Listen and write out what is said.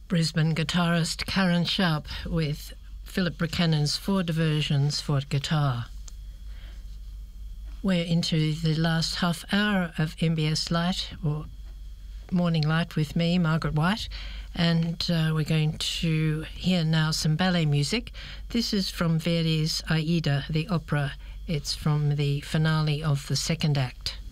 Brisbane guitarist Karen Sharp with Philip Buchanan's Four Diversions for Guitar. We're into the last half hour of MBS Light, or Morning Light, with me, Margaret White, and we're going to hear now some ballet music. This is from Verdi's Aida, the opera. It's from the finale of the second act.